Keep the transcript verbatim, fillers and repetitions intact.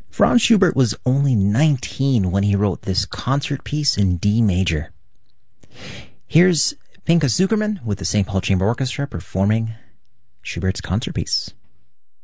Franz Schubert was only nineteen when he wrote this concert piece in D major. Here's Pinchas Zukerman with the Saint Paul Chamber Orchestra performing Schubert's concert piece.